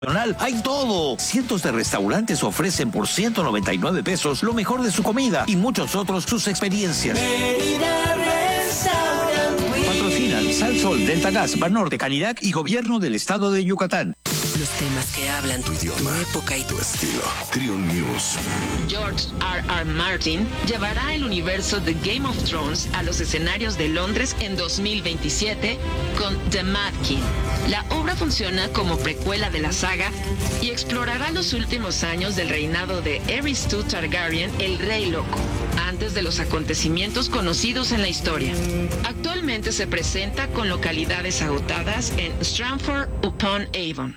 Hay todo. Cientos de restaurantes ofrecen por 199 pesos lo mejor de su comida y muchos otros sus experiencias. Patrocinan Sal Sol, Delta Gas, Banorte, Canidac y Gobierno del Estado de Yucatán. Los temas que hablan tu idioma, tu época y tu estilo. Triun News. George R.R. Martin llevará el universo de Game of Thrones a los escenarios de Londres en 2027 con The Mad King. La obra funciona como precuela de la saga y explorará los últimos años del reinado de Aerys II Targaryen, el Rey Loco, antes de los acontecimientos conocidos en la historia. Actualmente se presenta con localidades agotadas en Stratford-upon-Avon.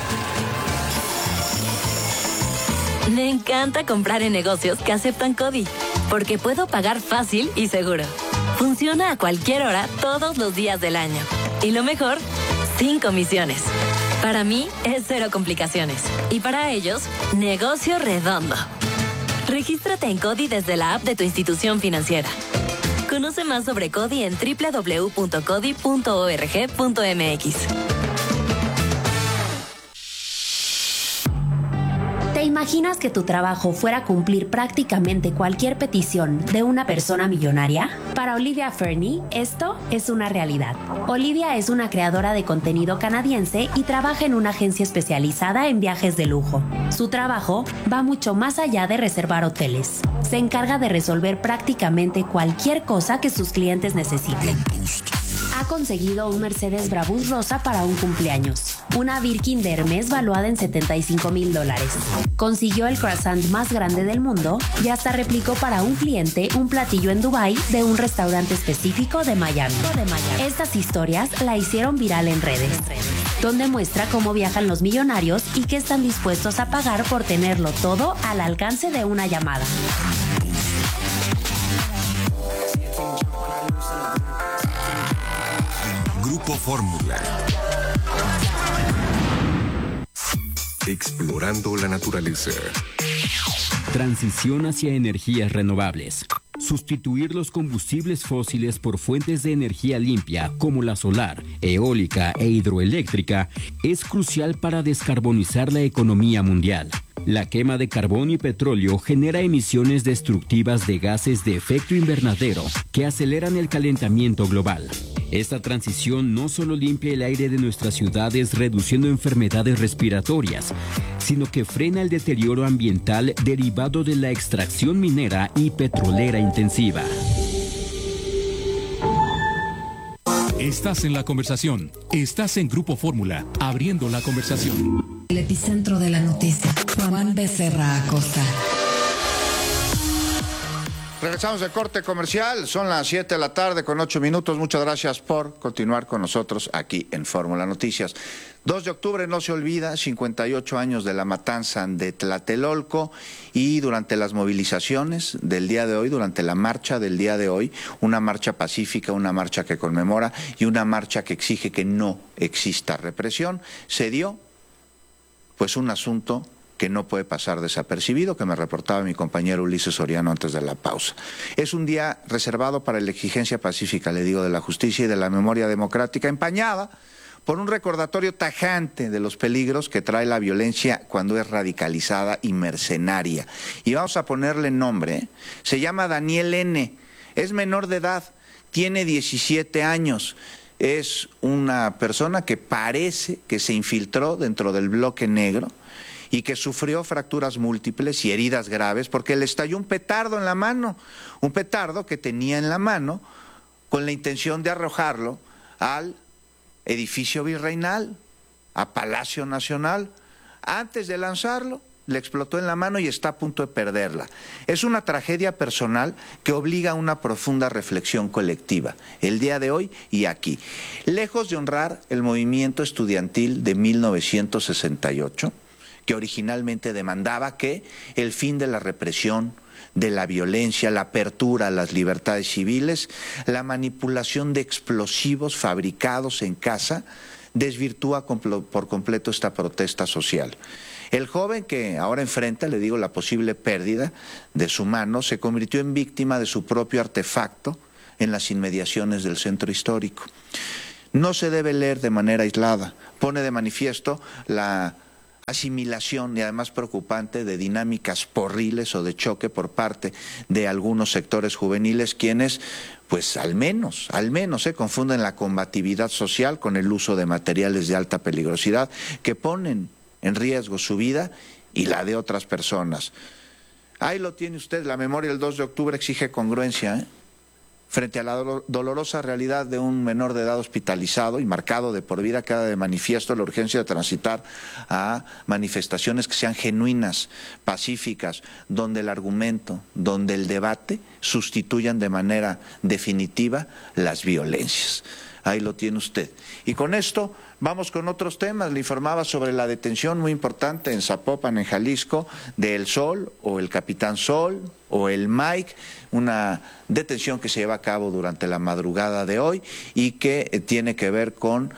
Me encanta comprar en negocios que aceptan CODI, porque puedo pagar fácil y seguro. Funciona a cualquier hora, todos los días del año. Y lo mejor, sin comisiones. Para mí es cero complicaciones. Y para ellos, negocio redondo. Regístrate en CODI desde la app de tu institución financiera. Conoce más sobre CODI en www.codi.org.mx. ¿Te imaginas que tu trabajo fuera cumplir prácticamente cualquier petición de una persona millonaria? Para Olivia Fernie, esto es una realidad. Olivia es una creadora de contenido canadiense y trabaja en una agencia especializada en viajes de lujo. Su trabajo va mucho más allá de reservar hoteles. Se encarga de resolver prácticamente cualquier cosa que sus clientes necesiten. Ha conseguido un Mercedes Brabus rosa para un cumpleaños, una Birkin de Hermes valuada en $75,000. Consiguió el croissant más grande del mundo y hasta replicó para un cliente un platillo en Dubái de un restaurante específico de Miami. Estas historias la hicieron viral en redes, donde muestra cómo viajan los millonarios y qué están dispuestos a pagar por tenerlo todo al alcance de una llamada. Grupo Fórmula. Explorando la naturaleza. Transición hacia energías renovables. Sustituir los combustibles fósiles por fuentes de energía limpia como la solar, eólica e hidroeléctrica es crucial para descarbonizar la economía mundial. La quema de carbón y petróleo genera emisiones destructivas de gases de efecto invernadero que aceleran el calentamiento global. Esta transición no solo limpia el aire de nuestras ciudades reduciendo enfermedades respiratorias, sino que frena el deterioro ambiental derivado de la extracción minera y petrolera intensiva. Estás en la conversación. Estás en Grupo Fórmula, abriendo la conversación. El epicentro de la noticia. Juan Becerra Acosta. Regresamos de corte comercial, son las 7 de la tarde con 8 minutos. Muchas gracias por continuar con nosotros aquí en Fórmula Noticias. 2 de octubre no se olvida, 58 años de la matanza de Tlatelolco, y durante las movilizaciones del día de hoy, durante la marcha del día de hoy, una marcha pacífica, una marcha que conmemora y una marcha que exige que no exista represión, se dio pues un asunto que no puede pasar desapercibido, que me reportaba mi compañero Ulises Soriano antes de la pausa. Es un día reservado para la exigencia pacífica, le digo, de la justicia y de la memoria democrática, empañada por un recordatorio tajante de los peligros que trae la violencia cuando es radicalizada y mercenaria. Y vamos a ponerle nombre, ¿eh? Se llama Daniel N., es menor de edad, tiene 17 años, es una persona que parece que se infiltró dentro del bloque negro y que sufrió fracturas múltiples y heridas graves porque le estalló un petardo en la mano, un petardo que tenía en la mano con la intención de arrojarlo al edificio virreinal, a Palacio Nacional. Antes de lanzarlo, le explotó en la mano y está a punto de perderla. Es una tragedia personal que obliga a una profunda reflexión colectiva, el día de hoy y aquí. Lejos de honrar el movimiento estudiantil de 1968, que originalmente demandaba que el fin de la represión, de la violencia, la apertura a las libertades civiles, la manipulación de explosivos fabricados en casa, desvirtúa por completo esta protesta social. El joven que ahora enfrenta, le digo, la posible pérdida de su mano, se convirtió en víctima de su propio artefacto en las inmediaciones del centro histórico. No se debe leer de manera aislada, pone de manifiesto la asimilación y además preocupante de dinámicas porriles o de choque por parte de algunos sectores juveniles quienes pues al menos confunden la combatividad social con el uso de materiales de alta peligrosidad que ponen en riesgo su vida y la de otras personas. Ahí lo tiene usted, la memoria del 2 de octubre exige congruencia, ¿eh? Frente a la dolorosa realidad de un menor de edad hospitalizado y marcado de por vida, queda de manifiesto la urgencia de transitar a manifestaciones que sean genuinas, pacíficas, donde el argumento, donde el debate sustituyan de manera definitiva las violencias. Ahí lo tiene usted. Y con esto vamos con otros temas. Le informaba sobre la detención muy importante en Zapopan, en Jalisco, de El Sol o el Capitán Sol o el Mike, una detención que se lleva a cabo durante la madrugada de hoy y que tiene que ver con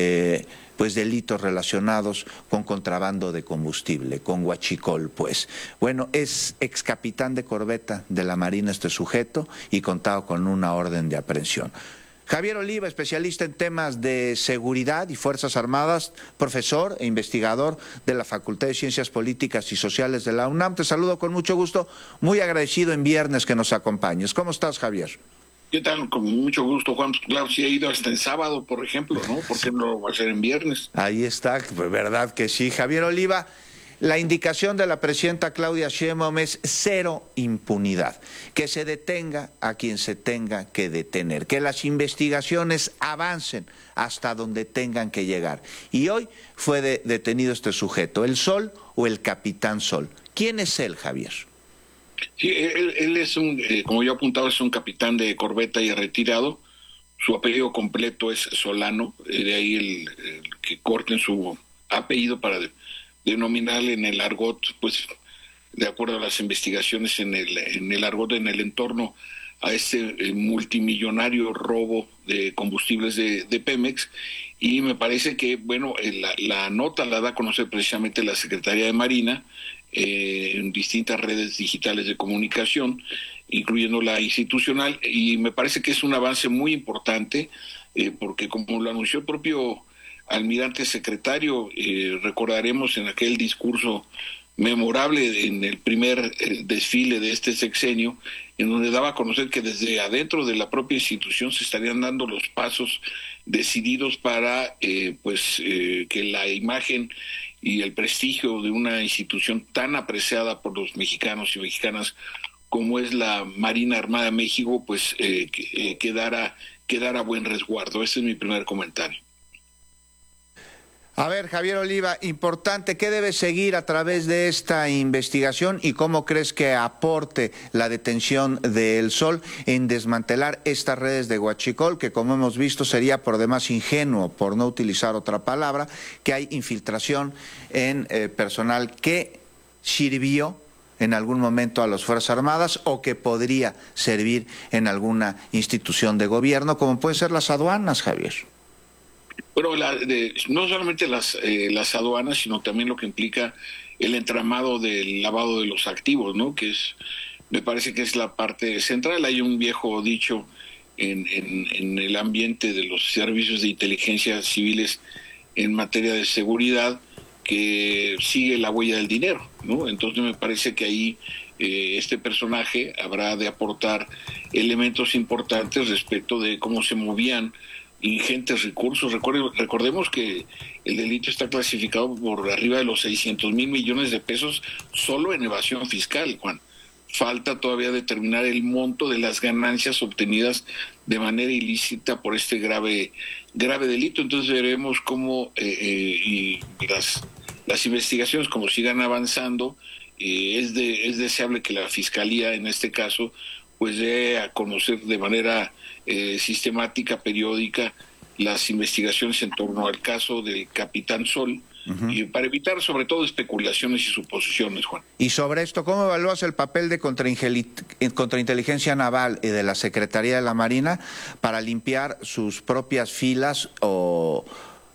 pues delitos relacionados con contrabando de combustible, con huachicol, pues. Bueno, es ex capitán de corbeta de la Marina este sujeto y contado con una orden de aprehensión. Javier Oliva, especialista en temas de seguridad y Fuerzas Armadas, profesor e investigador de la Facultad de Ciencias Políticas y Sociales de la UNAM. Te saludo con mucho gusto, muy agradecido en viernes que nos acompañes. ¿Cómo estás, Javier? ¿Qué tal? Con mucho gusto, Juan. Claro, sí he ido hasta en sábado, por ejemplo, ¿no? ¿Por qué no lo va a hacer en viernes? Ahí está, verdad que sí. Javier Oliva, la indicación de la presidenta Claudia Sheinbaum es cero impunidad, que se detenga a quien se tenga que detener, que las investigaciones avancen hasta donde tengan que llegar. Y hoy fue detenido este sujeto, ¿El Sol o el Capitán Sol? ¿Quién es él, Javier? Sí, él es como yo he apuntado, es un capitán de corbeta y retirado. Su apellido completo es Solano, de ahí el que corten su apellido para denominarle en el argot, pues de acuerdo a las investigaciones en el argot, en el entorno a este multimillonario robo de combustibles de Pemex. Y me parece que, bueno, la nota la da a conocer precisamente la Secretaría de Marina en distintas redes digitales de comunicación, incluyendo la institucional, y me parece que es un avance muy importante, porque como lo anunció el propio almirante secretario, recordaremos en aquel discurso memorable en el primer desfile de este sexenio, en donde daba a conocer que desde adentro de la propia institución se estarían dando los pasos decididos para que la imagen y el prestigio de una institución tan apreciada por los mexicanos y mexicanas como es la Marina Armada de México, pues quedara a buen resguardo. Ese es mi primer comentario. A ver, Javier Oliva, importante, ¿qué debe seguir a través de esta investigación y cómo crees que aporte la detención de El Sol en desmantelar estas redes de huachicol, que como hemos visto sería por demás ingenuo, por no utilizar otra palabra, que hay infiltración en personal que sirvió en algún momento a las Fuerzas Armadas o que podría servir en alguna institución de gobierno, como pueden ser las aduanas, Javier? Bueno, no solamente las aduanas, sino también lo que implica el entramado del lavado de los activos, ¿no? Me parece que es la parte central. Hay un viejo dicho en el ambiente de los servicios de inteligencia civiles en materia de seguridad que sigue la huella del dinero, ¿no? Entonces me parece que ahí este personaje habrá de aportar elementos importantes respecto de cómo se movían ingentes recursos. Recordemos que el delito está clasificado por arriba de los 600,000 millones de pesos solo en evasión fiscal, Juan. Falta todavía determinar el monto de las ganancias obtenidas de manera ilícita por este grave delito. Entonces veremos cómo y las investigaciones, como sigan avanzando, es deseable que la Fiscalía, en este caso, pues dé a conocer de manera sistemática, periódica, las investigaciones en torno al caso del Capitán Sol, y para evitar sobre todo especulaciones y suposiciones, Juan. Y sobre esto, ¿cómo evalúas el papel de contrainteligencia naval y de la Secretaría de la Marina para limpiar sus propias filas o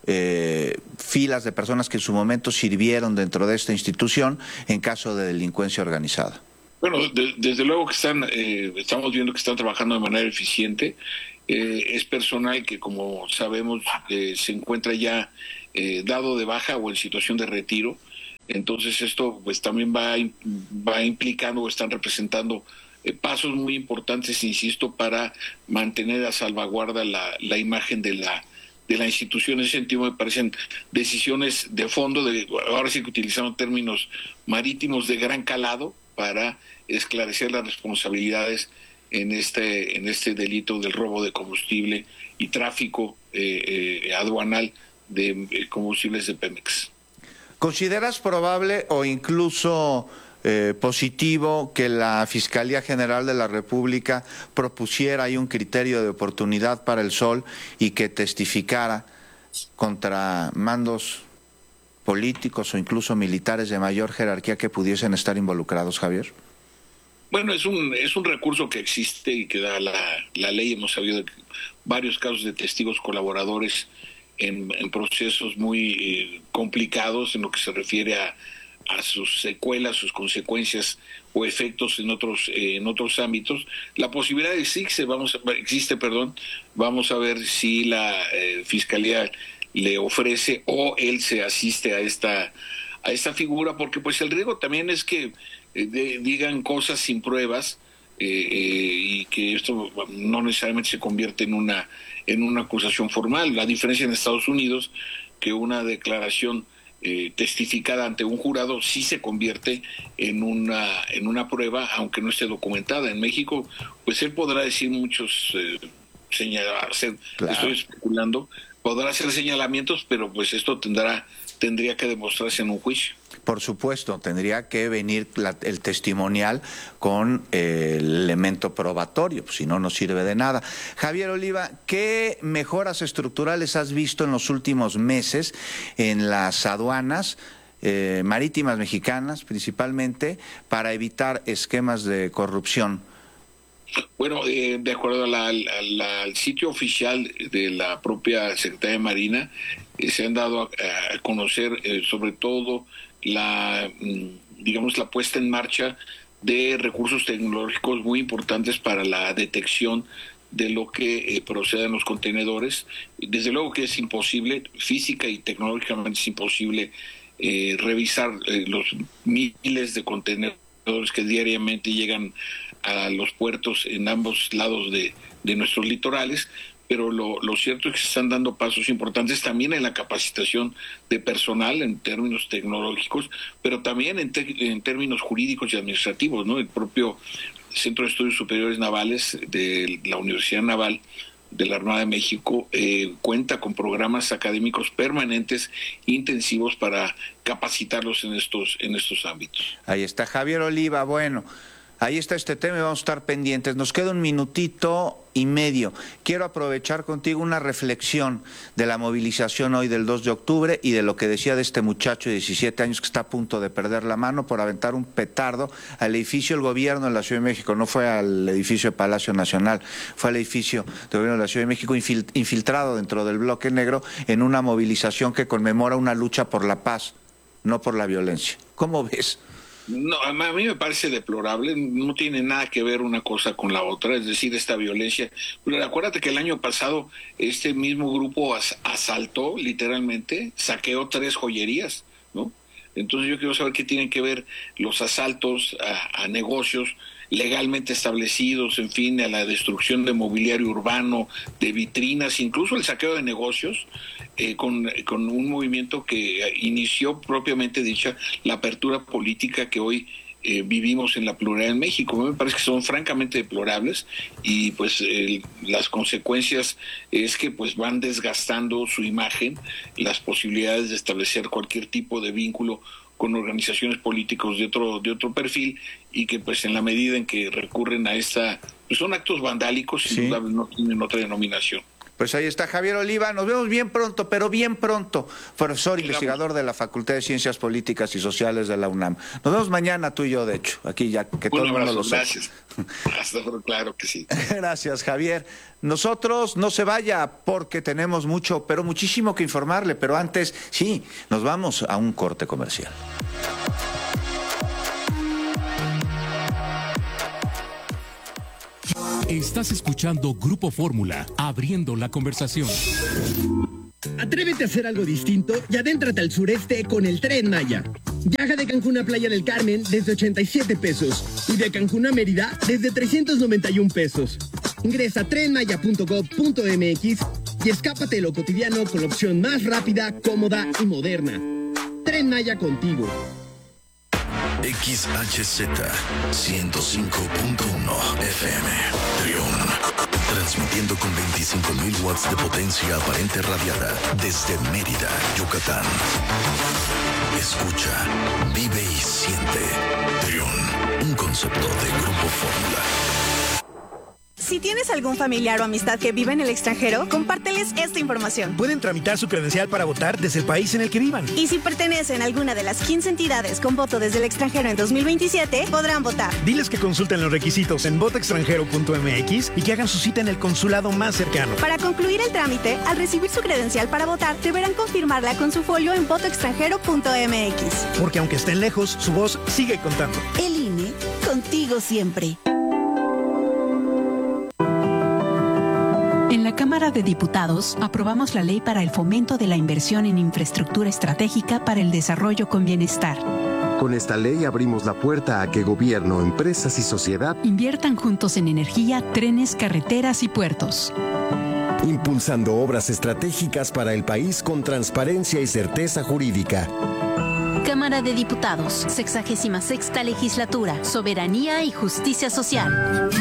filas de personas que en su momento sirvieron dentro de esta institución en caso de delincuencia organizada? Bueno, desde luego que estamos viendo que están trabajando de manera eficiente. Es personal que, como sabemos, se encuentra ya dado de baja o en situación de retiro. Entonces esto pues también va implicando o están representando pasos muy importantes, insisto, para mantener a salvaguarda la imagen de la institución. En ese sentido me parecen decisiones de fondo, ahora sí que utilizamos términos marítimos de gran calado para esclarecer las responsabilidades en este delito del robo de combustible y tráfico aduanal de combustibles de Pemex. ¿Consideras probable o incluso positivo que la Fiscalía General de la República propusiera ahí un criterio de oportunidad para el Sol y que testificara contra mandos políticos o incluso militares de mayor jerarquía que pudiesen estar involucrados, Javier? Bueno, es un recurso que existe y que da la ley. Hemos sabido de varios casos de testigos colaboradores en procesos muy complicados en lo que se refiere a sus secuelas, sus consecuencias o efectos en otros ámbitos. La posibilidad existe, vamos a ver si la Fiscalía le ofrece o él se asiste a esta figura, porque pues el riesgo también es que digan cosas sin pruebas y que esto no necesariamente se convierte en una acusación formal. La diferencia en Estados Unidos, que una declaración testificada ante un jurado sí se convierte en una prueba, aunque no esté documentada. En México, pues él podrá decir muchos estoy especulando, podrá hacer señalamientos, pero pues esto tendría que demostrarse en un juicio. Por supuesto, tendría que venir el testimonial con el elemento probatorio, pues, si no, no sirve de nada. Javier Oliva, ¿qué mejoras estructurales has visto en los últimos meses en las aduanas marítimas mexicanas, principalmente, para evitar esquemas de corrupción? Bueno, de acuerdo al sitio oficial de la propia Secretaría de Marina, se han dado a conocer sobre todo la puesta en marcha de recursos tecnológicos muy importantes para la detección de lo que procede en los contenedores. Desde luego que es imposible, física y tecnológicamente es imposible revisar los miles de contenedores que diariamente llegan a los puertos en ambos lados de nuestros litorales, pero lo cierto es que se están dando pasos importantes también en la capacitación de personal en términos tecnológicos, pero también en términos jurídicos y administrativos, ¿no? El propio Centro de Estudios Superiores Navales de la Universidad Naval de la Armada de México cuenta con programas académicos permanentes intensivos para capacitarlos en estos ámbitos. Ahí está Javier Oliva. Bueno, ahí está este tema y vamos a estar pendientes. Nos queda 1 minutito y medio. Quiero aprovechar contigo una reflexión de la movilización hoy del 2 de octubre y de lo que decía de este muchacho de 17 años que está a punto de perder la mano por aventar un petardo al edificio del gobierno de la Ciudad de México. No fue al edificio de Palacio Nacional, fue al edificio del gobierno de la Ciudad de México, infiltrado dentro del bloque negro en una movilización que conmemora una lucha por la paz, no por la violencia. ¿Cómo ves? No, a mí me parece deplorable, no tiene nada que ver una cosa con la otra, es decir, esta violencia. Pero acuérdate que el año pasado este mismo grupo asaltó, literalmente, saqueó 3 joyerías, ¿no? Entonces yo quiero saber qué tienen que ver los asaltos a negocios legalmente establecidos, en fin, a la destrucción de mobiliario urbano, de vitrinas, incluso el saqueo de negocios, con un movimiento que inició propiamente dicha la apertura política que hoy vivimos en la pluralidad en México. Me parece que son francamente deplorables y pues las consecuencias es que pues van desgastando su imagen, las posibilidades de establecer cualquier tipo de vínculo con organizaciones políticos de otro perfil, y que pues en la medida en que recurren a pues son actos vandálicos, sin duda no tienen otra denominación. Pues ahí está Javier Oliva, nos vemos bien pronto, pero bien pronro, profesor investigador de la Facultad de Ciencias Políticas y Sociales de la UNAM. Nos vemos mañana tú y yo, de hecho, aquí ya que todo el mundo lo sabe. Gracias. Hasta luego, claro que sí. Gracias, Javier. Nosotros no se vaya porque tenemos mucho, pero muchísimo que informarle, pero antes, sí, nos vamos a un corte comercial. Estás escuchando Grupo Fórmula, abriendo la conversación. Atrévete a hacer algo distinto y adéntrate al sureste con el Tren Maya. Viaja de Cancún a Playa del Carmen desde 87 pesos y de Cancún a Mérida desde 391 pesos. Ingresa a trenmaya.gov.mx y escápate de lo cotidiano con la opción más rápida, cómoda y moderna. Tren Maya contigo. XHZ 105.1 FM Trión, transmitiendo con 25.000 watts de potencia aparente radiada desde Mérida, Yucatán. Escucha, vive y siente. Trión, un concepto de Grupo Fórmula. Si tienes algún familiar o amistad que vive en el extranjero, compárteles esta información. Pueden tramitar su credencial para votar desde el país en el que vivan. Y si pertenecen a alguna de las 15 entidades con voto desde el extranjero en 2027, podrán votar. Diles que consulten los requisitos en votoextranjero.mx y que hagan su cita en el consulado más cercano. Para concluir el trámite, al recibir su credencial para votar, deberán confirmarla con su folio en votoextranjero.mx. Porque aunque estén lejos, su voz sigue contando. El INE, contigo siempre. En la Cámara de Diputados aprobamos la ley para el fomento de la inversión en infraestructura estratégica para el desarrollo con bienestar. Con esta ley abrimos la puerta a que gobierno, empresas y sociedad inviertan juntos en energía, trenes, carreteras y puertos. Impulsando obras estratégicas para el país con transparencia y certeza jurídica. Cámara de Diputados, 66ª Legislatura, Soberanía y Justicia Social.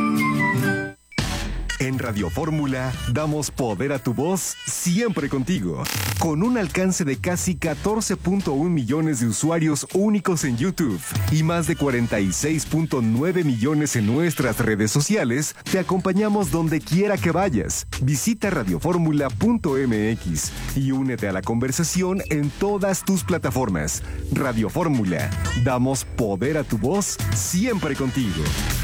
En Radio Fórmula damos poder a tu voz siempre contigo. Con un alcance de casi 14.1 millones de usuarios únicos en YouTube y más de 46.9 millones en nuestras redes sociales, te acompañamos donde quiera que vayas. Visita radioformula.mx y únete a la conversación en todas tus plataformas. Radio Fórmula, damos poder a tu voz siempre contigo.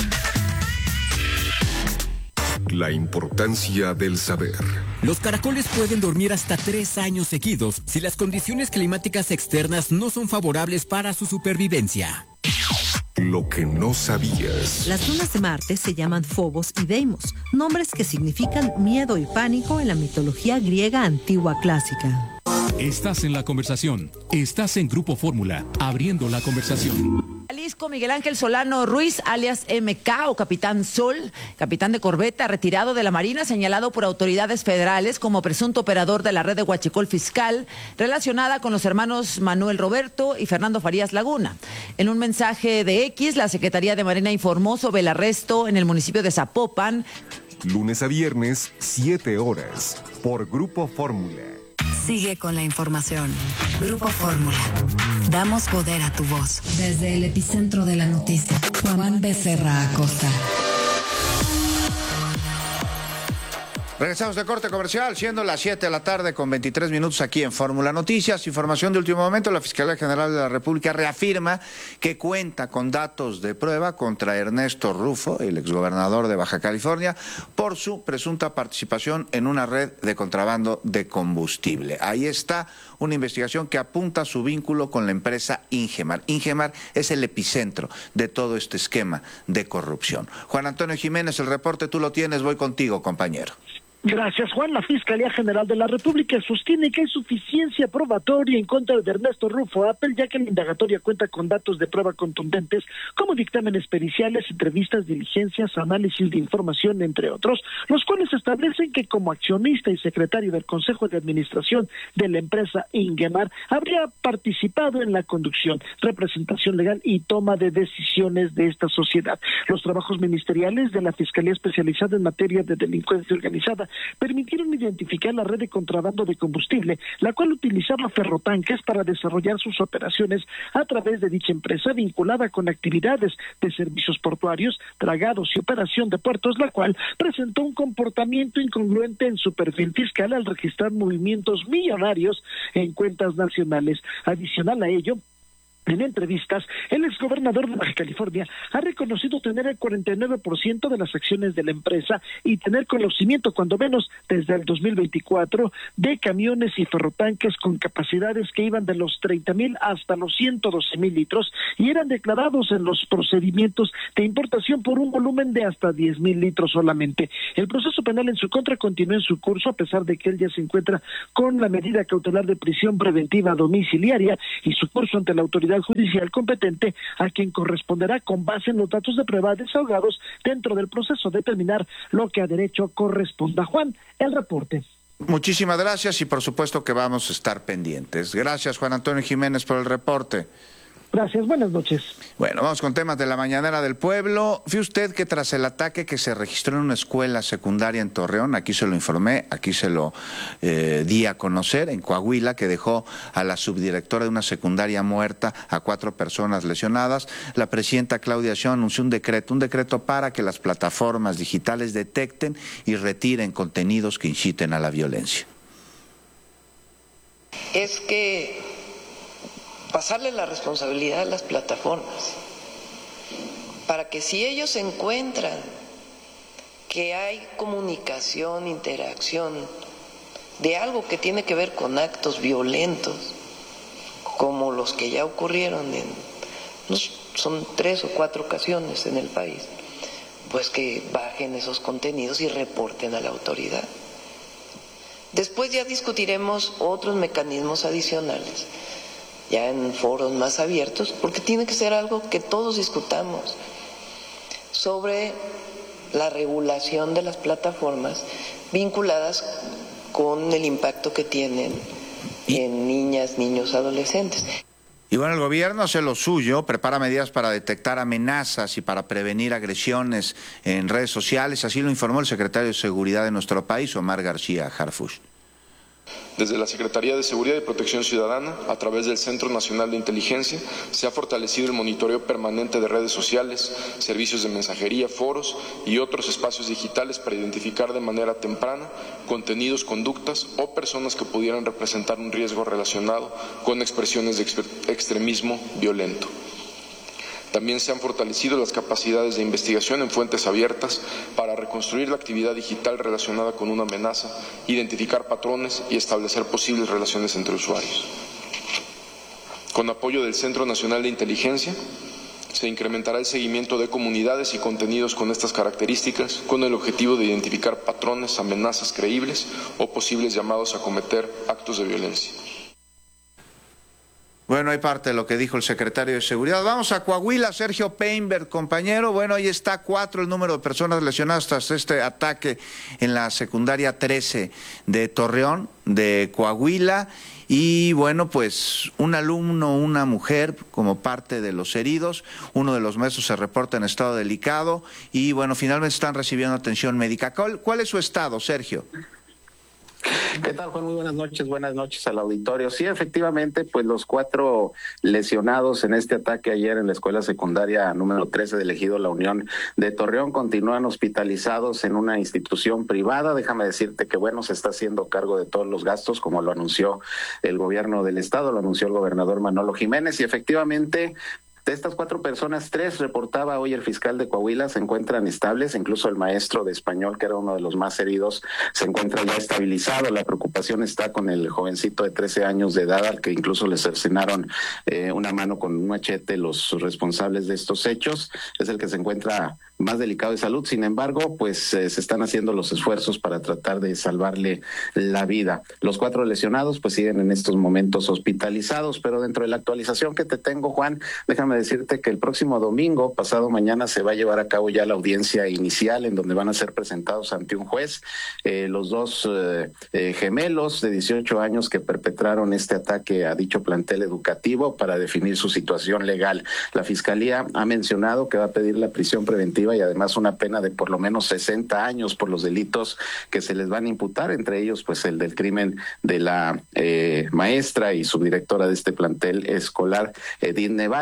La importancia del saber. Los caracoles pueden dormir hasta 3 años seguidos si las condiciones climáticas externas no son favorables para su supervivencia. Lo que no sabías. Las lunas de Marte se llaman Phobos y Deimos, nombres que significan miedo y pánico en la mitología griega antigua clásica. Estás en la conversación. Estás en Grupo Fórmula, abriendo la conversación. Jalisco, Miguel Ángel Solano Ruiz, alias MK o Capitán Sol, capitán de corbeta retirado de la Marina, señalado por autoridades federales como presunto operador de la red de huachicol fiscal relacionada con los hermanos Manuel Roberto y Fernando Farías Laguna. En un mensaje de X, la Secretaría de Marina informó sobre el arresto en el municipio de Zapopan. Lunes a viernes, 7 horas, por Grupo Fórmula. Sigue con la información. Grupo Fórmula. Damos poder a tu voz. Desde el epicentro de la noticia, Juan Becerra Acosta. Regresamos de corte comercial, siendo las 7 de la tarde con 23 minutos aquí en Fórmula Noticias. Información de último momento, la Fiscalía General de la República reafirma que cuenta con datos de prueba contra Ernesto Rufo, el exgobernador de Baja California, por su presunta participación en una red de contrabando de combustible. Ahí está una investigación que apunta a su vínculo con la empresa Ingemar. Ingemar es el epicentro de todo este esquema de corrupción. Juan Antonio Jiménez, el reporte tú lo tienes, voy contigo, compañero. Gracias, Juan. La Fiscalía General de la República sostiene que hay suficiencia probatoria en contra de Ernesto Rufo Apple, ya que la indagatoria cuenta con datos de prueba contundentes como dictámenes periciales, entrevistas, diligencias, análisis de información, entre otros, los cuales establecen que como accionista y secretario del Consejo de Administración de la empresa Ingemar, habría participado en la conducción, representación legal y toma de decisiones de esta sociedad. Los trabajos ministeriales de la Fiscalía Especializada en Materia de Delincuencia Organizada permitieron identificar la red de contrabando de combustible, la cual utilizaba ferrotanques para desarrollar sus operaciones a través de dicha empresa vinculada con actividades de servicios portuarios, dragados y operación de puertos, la cual presentó un comportamiento incongruente en su perfil fiscal al registrar movimientos millonarios en cuentas nacionales. Adicional a ello, En entrevistas, el exgobernador de Baja California ha reconocido tener el 49% de las acciones de la empresa y tener conocimiento, cuando menos desde el 2024, de camiones y ferrotanques con capacidades que iban de los 30,000 hasta los 112,000 litros y eran declarados en los procedimientos de importación por un volumen de hasta 10,000 litros solamente. El proceso penal en su contra continúa en su curso, a pesar de que él ya se encuentra con la medida cautelar de prisión preventiva domiciliaria y su curso ante la autoridad judicial competente, a quien corresponderá, con base en los datos de prueba desahogados dentro del proceso, determinar lo que a derecho corresponda. Juan, el reporte. Muchísimas gracias y por supuesto que vamos a estar pendientes. Gracias, Juan Antonio Jiménez, por el reporte. Gracias, buenas noches. Bueno, vamos con temas de la mañanera del pueblo. Fíjese usted que tras el ataque que se registró en una escuela secundaria en Torreón, aquí se lo informé, aquí se lo di a conocer, en Coahuila, que dejó a la subdirectora de una secundaria muerta, a 4 personas lesionadas, la presidenta Claudia Sheinbaum anunció un decreto para que las plataformas digitales detecten y retiren contenidos que inciten a la violencia. Es que pasarle la responsabilidad a las plataformas, para que si ellos encuentran que hay comunicación, interacción de algo que tiene que ver con actos violentos, como los que ya ocurrieron son 3 o 4 ocasiones en el país, pues que bajen esos contenidos y reporten a la autoridad. Después ya discutiremos otros mecanismos adicionales, ya en foros más abiertos, porque tiene que ser algo que todos discutamos sobre la regulación de las plataformas vinculadas con el impacto que tienen en niñas, niños, adolescentes. Y bueno, el gobierno hace lo suyo, prepara medidas para detectar amenazas y para prevenir agresiones en redes sociales, así lo informó el secretario de Seguridad de nuestro país, Omar García Harfuch. Desde la Secretaría de Seguridad y Protección Ciudadana, a través del Centro Nacional de Inteligencia, se ha fortalecido el monitoreo permanente de redes sociales, servicios de mensajería, foros y otros espacios digitales para identificar de manera temprana contenidos, conductas o personas que pudieran representar un riesgo relacionado con expresiones de extremismo violento. También se han fortalecido las capacidades de investigación en fuentes abiertas para reconstruir la actividad digital relacionada con una amenaza, identificar patrones y establecer posibles relaciones entre usuarios. Con apoyo del Centro Nacional de Inteligencia, se incrementará el seguimiento de comunidades y contenidos con estas características, con el objetivo de identificar patrones, amenazas creíbles o posibles llamados a cometer actos de violencia. Bueno, hay parte de lo que dijo el secretario de Seguridad. Vamos a Coahuila, Sergio Peinberg, compañero. Bueno, ahí está 4 el número de personas lesionadas tras este ataque en la secundaria 13 de Torreón, de Coahuila. Y bueno, pues un alumno, una mujer como parte de los heridos. Uno de los maestros se reporta en estado delicado y bueno, finalmente están recibiendo atención médica. ¿Cuál es su estado, Sergio? ¿Qué tal, Juan? Muy buenas noches al auditorio. Sí, efectivamente, pues los 4 lesionados en este ataque ayer en la escuela secundaria número 13 del Ejido La Unión de Torreón continúan hospitalizados en una institución privada. Déjame decirte que, bueno, se está haciendo cargo de todos los gastos, como lo anunció el gobierno del estado, lo anunció el gobernador Manolo Jiménez, y efectivamente, de estas 4 personas, 3 reportaba hoy el fiscal de Coahuila, se encuentran estables, incluso el maestro de español, que era uno de los más heridos, se encuentra ya estabilizado. La preocupación está con el jovencito de 13 años de edad, al que incluso le cercenaron una mano con un machete los responsables de estos hechos. Es el que se encuentra más delicado de salud. Sin embargo, pues se están haciendo los esfuerzos para tratar de salvarle la vida. Los 4 lesionados pues siguen en estos momentos hospitalizados, pero dentro de la actualización que te tengo, Juan, déjame decirte que el próximo domingo, pasado mañana, se va a llevar a cabo ya la audiencia inicial, en donde van a ser presentados ante un juez los 2 gemelos de 18 años que perpetraron este ataque a dicho plantel educativo para definir su situación legal. La Fiscalía ha mencionado que va a pedir la prisión preventiva y además una pena de por lo menos 60 años por los delitos que se les van a imputar, entre ellos pues el del crimen de la maestra y subdirectora de este plantel escolar, Edith Nevares, que por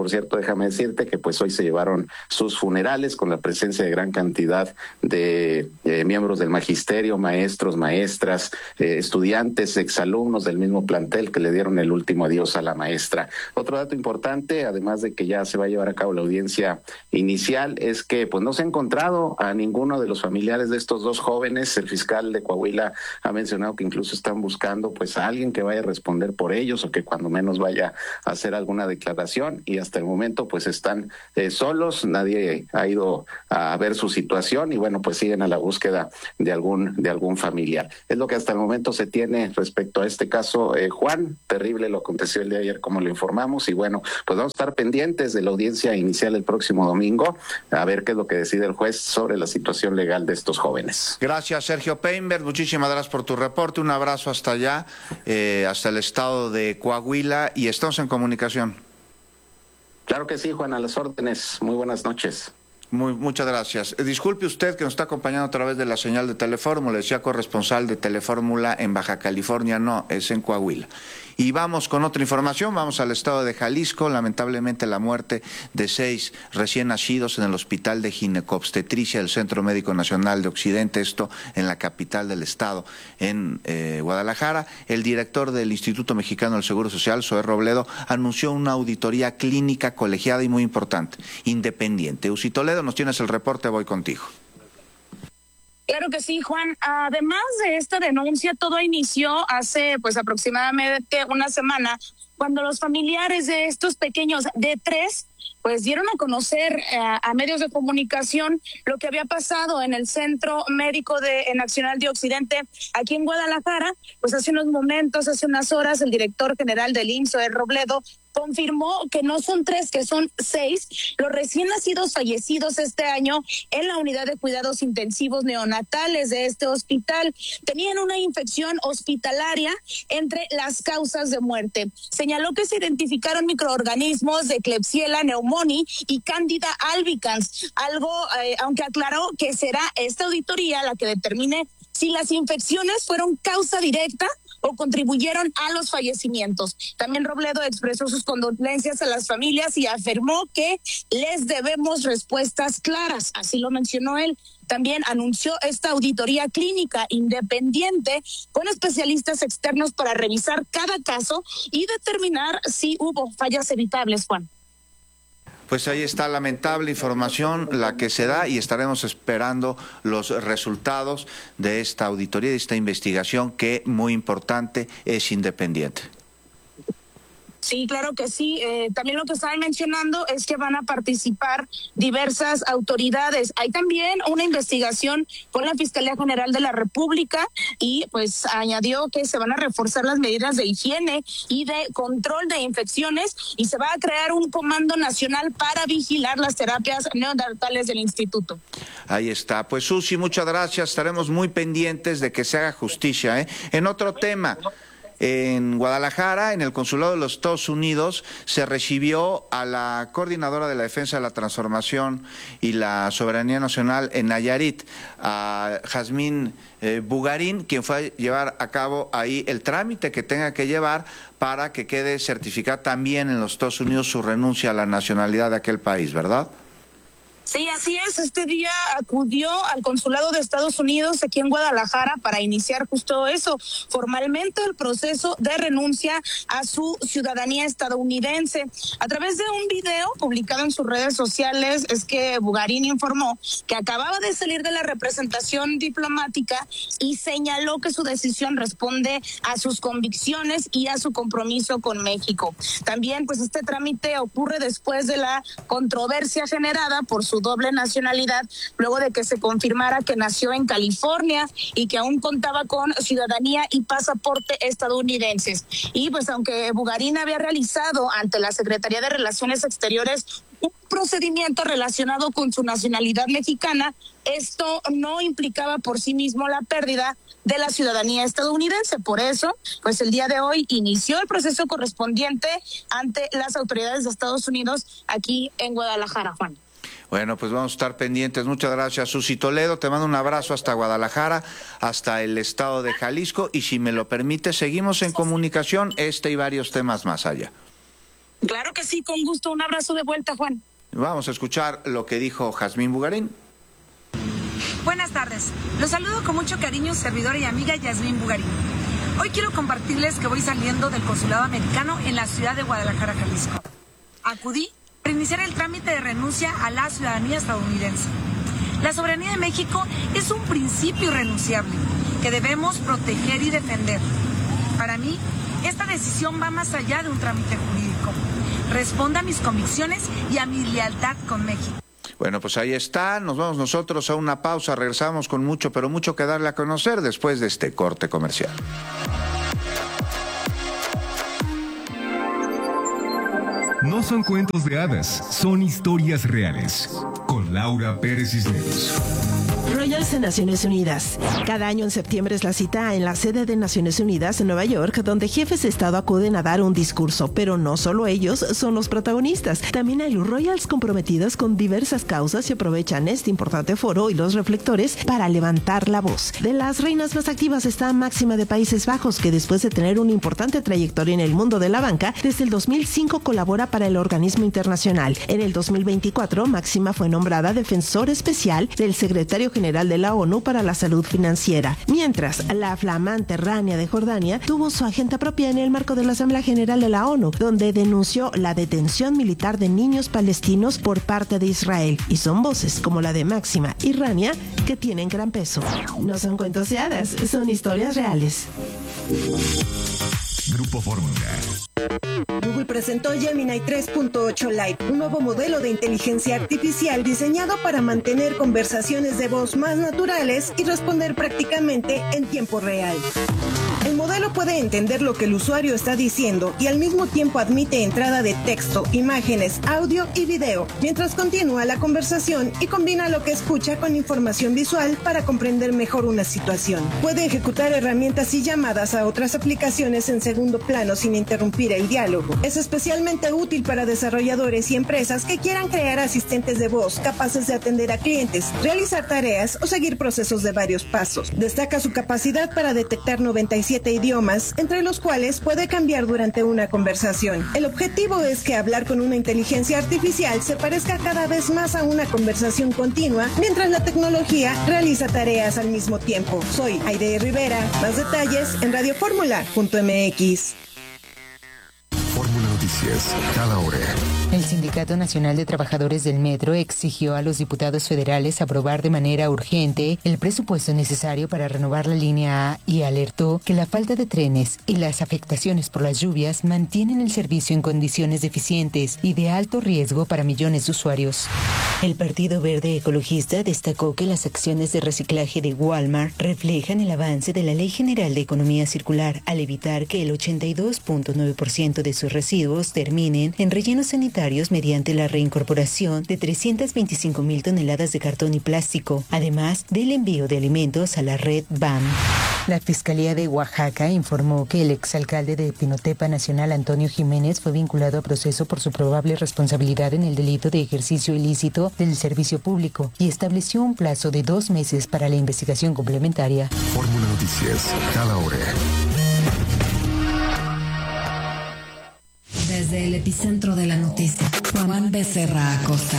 por cierto, déjame decirte que pues hoy se llevaron sus funerales con la presencia de gran cantidad de miembros del magisterio, maestros, maestras, estudiantes, exalumnos del mismo plantel que le dieron el último adiós a la maestra. Otro dato importante, además de que ya se va a llevar a cabo la audiencia inicial, es que pues no se ha encontrado a ninguno de los familiares de estos dos jóvenes. El fiscal de Coahuila ha mencionado que incluso están buscando pues a alguien que vaya a responder por ellos o que cuando menos vaya a hacer alguna declaración, y hasta el momento pues están solos, nadie ha ido a ver su situación y bueno, pues siguen a la búsqueda de algún familiar. Es lo que hasta el momento se tiene respecto a este caso, Juan. Terrible lo aconteció el día de ayer, como lo informamos, y bueno, pues vamos a estar pendientes de la audiencia inicial el próximo domingo, a ver qué es lo que decide el juez sobre la situación legal de estos jóvenes. Gracias, Sergio Painberg, muchísimas gracias por tu reporte, un abrazo hasta allá, hasta el estado de Coahuila, y estamos en comunicación. Claro que sí, Juan, a las órdenes. Muy buenas noches. Muchas gracias. Disculpe usted que nos está acompañando a través de la señal de Telefórmula, decía corresponsal de Telefórmula en Baja California, no, es en Coahuila. Y vamos con otra información, vamos al estado de Jalisco. Lamentablemente la muerte de 6 recién nacidos en el Hospital de Ginecobstetricia del Centro Médico Nacional de Occidente, esto en la capital del estado, en Guadalajara. El director del Instituto Mexicano del Seguro Social, Zoé Robledo, anunció una auditoría clínica colegiada y muy importante, independiente. Usi Toledo, nos tienes el reporte, voy contigo. Claro que sí, Juan. Además de esta denuncia, todo inició hace pues aproximadamente una semana, cuando los familiares de estos pequeños de 3 pues dieron a conocer a medios de comunicación lo que había pasado en el Centro Médico Nacional de Occidente aquí en Guadalajara. Pues hace unos momentos, hace unas horas, el director general del IMSS, Zoé Robledo, confirmó que no son 3, que son 6 los recién nacidos fallecidos este año en la unidad de cuidados intensivos neonatales de este hospital. Tenían una infección hospitalaria entre las causas de muerte. Señaló que se identificaron microorganismos de Klebsiella pneumoniae y Candida albicans, algo, aunque aclaró que será esta auditoría la que determine si las infecciones fueron causa directa o contribuyeron a los fallecimientos. También Robledo expresó sus condolencias a las familias y afirmó que les debemos respuestas claras, así lo mencionó él. También anunció esta auditoría clínica independiente con especialistas externos para revisar cada caso y determinar si hubo fallas evitables, Juan. Pues ahí está lamentable información la que se da y estaremos esperando los resultados de esta auditoría, de esta investigación que, muy importante, es independiente. Sí, claro que sí. También lo que estaban mencionando es que van a participar diversas autoridades. Hay también una investigación con la Fiscalía General de la República y pues añadió que se van a reforzar las medidas de higiene y de control de infecciones y se va a crear un comando nacional para vigilar las terapias neonatales del instituto. Ahí está. Pues Susi, muchas gracias. Estaremos muy pendientes de que se haga justicia. En otro tema, en Guadalajara, en el Consulado de los Estados Unidos, se recibió a la coordinadora de la Defensa de la Transformación y la Soberanía Nacional en Nayarit, a Jazmín Bugarín, quien fue a llevar a cabo ahí el trámite que tenga que llevar para que quede certificada también en los Estados Unidos su renuncia a la nacionalidad de aquel país, ¿verdad? Sí, así es. Este día acudió al Consulado de Estados Unidos aquí en Guadalajara para iniciar justo eso, formalmente el proceso de renuncia a su ciudadanía estadounidense. A través de un video publicado en sus redes sociales, es que Bugarín informó que acababa de salir de la representación diplomática y señaló que su decisión responde a sus convicciones y a su compromiso con México. También, pues este trámite ocurre después de la controversia generada por su doble nacionalidad, luego de que se confirmara que nació en California y que aún contaba con ciudadanía y pasaporte estadounidenses. Y pues aunque Bugarín había realizado ante la Secretaría de Relaciones Exteriores un procedimiento relacionado con su nacionalidad mexicana, esto no implicaba por sí mismo la pérdida de la ciudadanía estadounidense. Por eso, pues el día de hoy inició el proceso correspondiente ante las autoridades de Estados Unidos aquí en Guadalajara, Juan. Bueno, pues vamos a estar pendientes. Muchas gracias, Susi Toledo. Te mando un abrazo hasta Guadalajara, hasta el estado de Jalisco. Y si me lo permite, seguimos en comunicación y varios temas más allá. Claro que sí, con gusto. Un abrazo de vuelta, Juan. Vamos a escuchar lo que dijo Jazmín Bugarín. Buenas tardes. Los saludo con mucho cariño, servidora y amiga Jazmín Bugarín. Hoy quiero compartirles que voy saliendo del consulado americano en la ciudad de Guadalajara, Jalisco. Acudí para iniciar el trámite de renuncia a la ciudadanía estadounidense. La soberanía de México es un principio irrenunciable que debemos proteger y defender. Para mí, esta decisión va más allá de un trámite jurídico. Responde a mis convicciones y a mi lealtad con México. Bueno, pues ahí está. Nos vamos nosotros a una pausa. Regresamos con mucho, pero mucho que darle a conocer después de este corte comercial. No son cuentos de hadas, son historias reales. Con Laura Pérez Cisneros. Royals de Naciones Unidas. Cada año en septiembre es la cita en la sede de Naciones Unidas en Nueva York, donde jefes de Estado acuden a dar un discurso, pero no solo ellos son los protagonistas. También hay Royals comprometidos con diversas causas y aprovechan este importante foro y los reflectores para levantar la voz. De las reinas más activas está Máxima de Países Bajos, que después de tener una importante trayectoria en el mundo de la banca, desde el 2005 colabora para el organismo internacional. En el 2024, Máxima fue nombrada defensor especial del secretario general de la ONU para la salud financiera, mientras la flamante Rania de Jordania tuvo su agenda propia en el marco de la Asamblea General de la ONU, donde denunció la detención militar de niños palestinos por parte de Israel, y son voces como la de Máxima y Rania que tienen gran peso. No son cuentos de hadas, son historias reales. Grupo Fórmula. Google presentó Gemini 3.8 Lite, un nuevo modelo de inteligencia artificial diseñado para mantener conversaciones de voz más naturales y responder prácticamente en tiempo real. El modelo puede entender lo que el usuario está diciendo y al mismo tiempo admite entrada de texto, imágenes, audio y video, mientras continúa la conversación y combina lo que escucha con información visual para comprender mejor una situación. Puede ejecutar herramientas y llamadas a otras aplicaciones en segundo plano sin interrumpir el diálogo. Es especialmente útil para desarrolladores y empresas que quieran crear asistentes de voz capaces de atender a clientes, realizar tareas o seguir procesos de varios pasos. Destaca su capacidad para detectar 97 idiomas, entre los cuales puede cambiar durante una conversación. El objetivo es que hablar con una inteligencia artificial se parezca cada vez más a una conversación continua, mientras la tecnología realiza tareas al mismo tiempo. Soy Aide Rivera. Más detalles en radioformula.mx. Fórmula Noticias, cada hora. El Sindicato Nacional de Trabajadores del Metro exigió a los diputados federales aprobar de manera urgente el presupuesto necesario para renovar la línea A y alertó que la falta de trenes y las afectaciones por las lluvias mantienen el servicio en condiciones deficientes y de alto riesgo para millones de usuarios. El Partido Verde Ecologista destacó que las acciones de reciclaje de Walmart reflejan el avance de la Ley General de Economía Circular al evitar que el 82.9% de sus residuos terminen en rellenos sanitarios mediante la reincorporación de 325,000 toneladas de cartón y plástico, además del envío de alimentos a la red BAM. La Fiscalía de Oaxaca informó que el exalcalde de Pinotepa Nacional, Antonio Jiménez, fue vinculado a proceso por su probable responsabilidad en el delito de ejercicio ilícito del servicio público y estableció un plazo de 2 meses para la investigación complementaria. Fórmula Noticias, cada hora. Desde el epicentro de la noticia, Juan Becerra Acosta.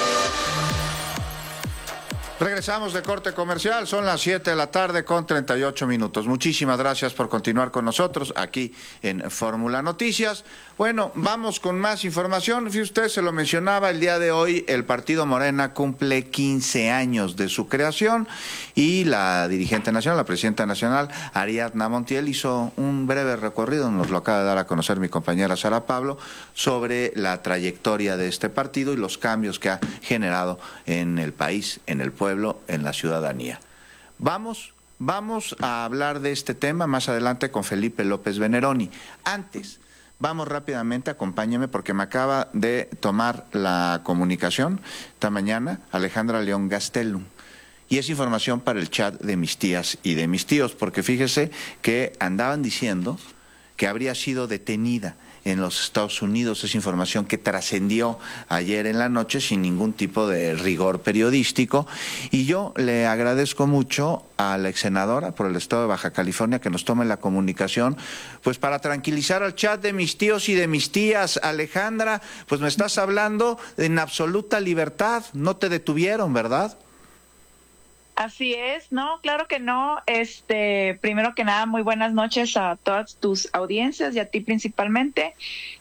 Regresamos de corte comercial, son las 7 de la tarde con 38 minutos. Muchísimas gracias por continuar con nosotros aquí en Fórmula Noticias. Bueno, vamos con más información. Fíjese usted, se lo mencionaba, el día de hoy el Partido Morena cumple 15 años de su creación y la dirigente nacional, la presidenta nacional, Ariadna Montiel, hizo un breve recorrido, nos lo acaba de dar a conocer mi compañera Sara Pablo, sobre la trayectoria de este partido y los cambios que ha generado en el país, en el pueblo, en la ciudadanía. Vamos a hablar de este tema más adelante con Felipe López Veneroni. Antes, vamos rápidamente, acompáñeme porque me acaba de tomar la comunicación esta mañana Alejandra León Gastelum. Y es información para el chat de mis tías y de mis tíos, porque fíjese que andaban diciendo que habría sido detenida en los Estados Unidos. Es información que trascendió ayer en la noche sin ningún tipo de rigor periodístico. Y yo le agradezco mucho a la exsenadora por el estado de Baja California que nos tome la comunicación, pues para tranquilizar al chat de mis tíos y de mis tías. Alejandra, pues me estás hablando en absoluta libertad, no te detuvieron, ¿verdad? Así es, no, claro que no. Primero que nada, muy buenas noches a todas tus audiencias y a ti principalmente.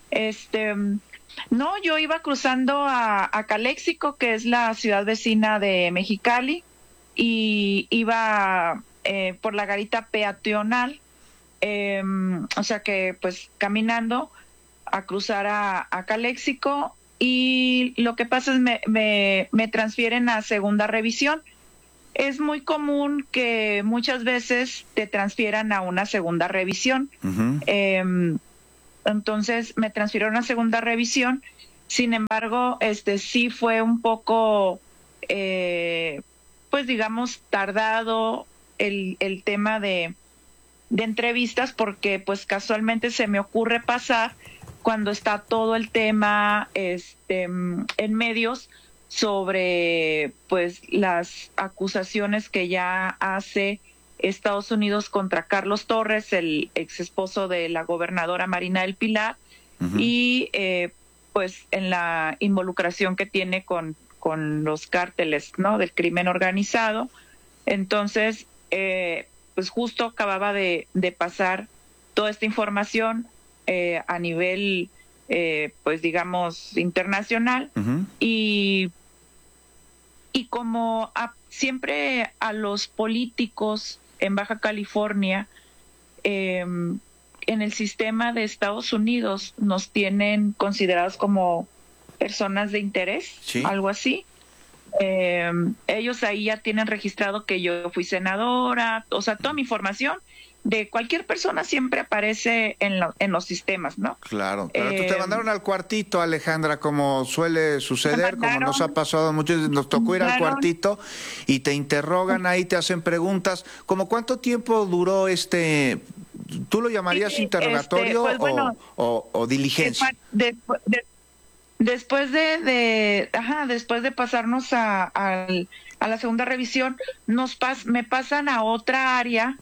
No, yo iba cruzando a Calexico, que es la ciudad vecina de Mexicali, y iba por la garita peatonal, o sea que pues caminando a cruzar a Calexico, y lo que pasa es me transfieren a segunda revisión. Es muy común que muchas veces te transfieran a una segunda revisión. Entonces me transfirieron a una segunda revisión. Sin embargo, sí fue un poco, pues digamos, tardado el tema de entrevistas, porque pues casualmente se me ocurre pasar cuando está todo el tema en medios sobre pues las acusaciones que ya hace Estados Unidos contra Carlos Torres, el ex esposo de la gobernadora Marina del Pilar, y pues en la involucración que tiene con los cárteles, ¿no?, del crimen organizado. Entonces, pues justo acababa de pasar toda esta información a nivel, pues digamos, internacional, y como siempre a los políticos en Baja California, en el sistema de Estados Unidos nos tienen considerados como personas de interés, ¿sí?, algo así. Ellos ahí ya tienen registrado que yo fui senadora, o sea, toda mi información de cualquier persona siempre aparece en los sistemas, ¿no? Claro, pero te mandaron al cuartito, Alejandra, como suele suceder, como nos ha pasado a muchos, nos tocó ir al cuartito y te interrogan ahí, te hacen preguntas. ¿Cómo cuánto tiempo duró tú lo llamarías interrogatorio pues, bueno, o diligencia? Después de pasarnos a la segunda revisión, me pasan a otra área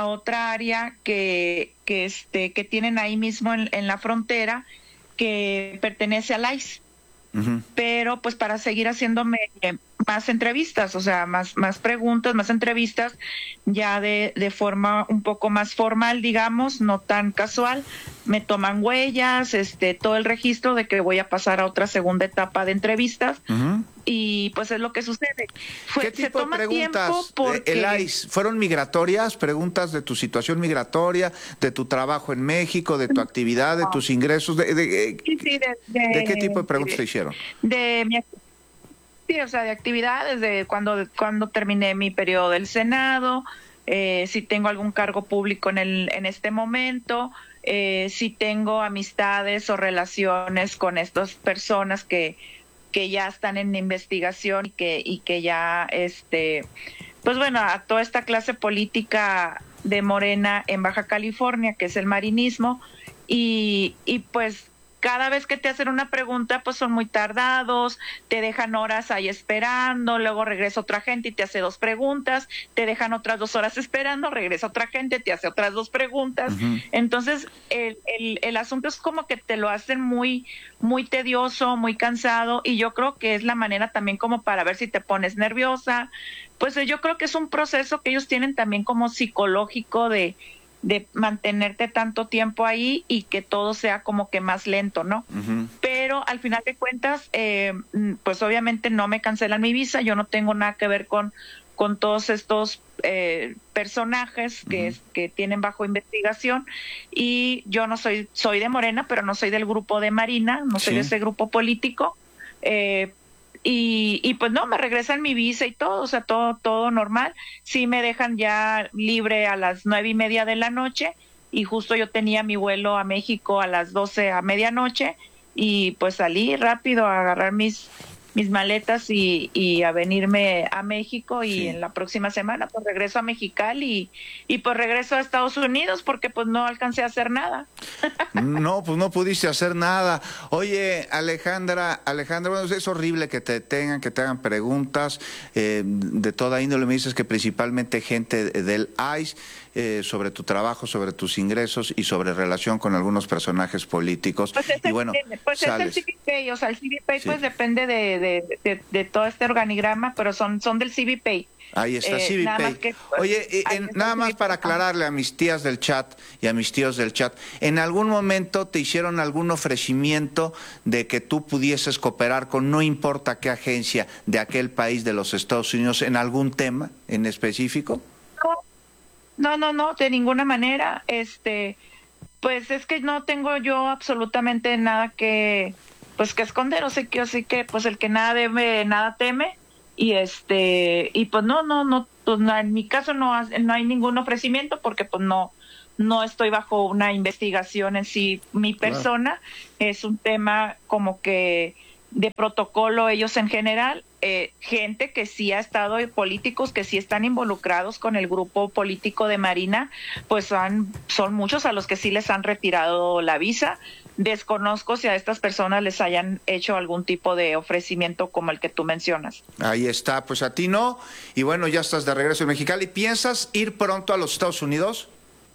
que tienen ahí mismo en la frontera, que pertenece al ICE. Pero pues para seguir haciéndome más entrevistas, o sea, más preguntas, más entrevistas, ya de forma un poco más formal, digamos, no tan casual. Me toman huellas, todo el registro de que voy a pasar a otra segunda etapa de entrevistas. Y pues es lo que sucede. ¿Qué tipo de preguntas? El ICE, ¿fueron migratorias? ¿Preguntas de tu situación migratoria, de tu trabajo en México, de tu actividad, de tus ingresos? ¿De qué tipo de preguntas te hicieron? Sí, o sea, de actividades, de cuando terminé mi periodo del Senado, si tengo algún cargo público en este momento, si tengo amistades o relaciones con estas personas que ya están en investigación y que ya, pues bueno, a toda esta clase política de Morena en Baja California, que es el marinismo, y pues cada vez que te hacen una pregunta, pues son muy tardados, te dejan horas ahí esperando, luego regresa otra gente y te hace 2 preguntas, te dejan otras 2 horas esperando, regresa otra gente, te hace otras 2 preguntas. Entonces, el asunto es como que te lo hacen muy, muy tedioso, muy cansado, y yo creo que es la manera también como para ver si te pones nerviosa. Pues yo creo que es un proceso que ellos tienen también como psicológico de mantenerte tanto tiempo ahí y que todo sea como que más lento, ¿no? Pero al final de cuentas, pues obviamente no me cancelan mi visa, yo no tengo nada que ver con todos estos personajes que tienen bajo investigación, y yo no soy de Morena, pero no soy del grupo de Marina, no soy de ese grupo político, y pues no, me regresan mi visa y todo, o sea, todo normal. Sí me dejan ya libre a las 9:30 de la noche, y justo yo tenía mi vuelo a México a las 12 a medianoche, y pues salí rápido a agarrar mis mis maletas y a venirme a México, y en la próxima semana pues regreso a Mexicali y pues regreso a Estados Unidos, porque pues no alcancé a hacer nada. No, pues no pudiste hacer nada. Oye, Alejandra, bueno, es horrible que te hagan preguntas de toda índole. Me dices que principalmente gente del ICE, sobre tu trabajo, sobre tus ingresos y sobre relación con algunos personajes políticos. Pues y bueno, es el CBPay, o sea, el CBPay pues depende de todo este organigrama, pero son del CBPay. Ahí está, CBPay. Oye, nada más para aclararle a mis tías del chat y a mis tíos del chat, ¿en algún momento te hicieron algún ofrecimiento de que tú pudieses cooperar con no importa qué agencia de aquel país de los Estados Unidos en algún tema en específico? No, de ninguna manera. Pues es que no tengo yo absolutamente nada que esconder, así que pues el que nada debe, nada teme, y pues no, pues en mi caso no hay ningún ofrecimiento, porque pues no estoy bajo una investigación en sí mi persona. Es un tema como que de protocolo ellos en general. Gente que sí ha estado, políticos que sí están involucrados con el grupo político de Marina, pues son muchos a los que sí les han retirado la visa. Desconozco si a estas personas les hayan hecho algún tipo de ofrecimiento como el que tú mencionas. Ahí está, pues a ti no. Y bueno, ya estás de regreso en Mexicali. ¿Piensas ir pronto a los Estados Unidos?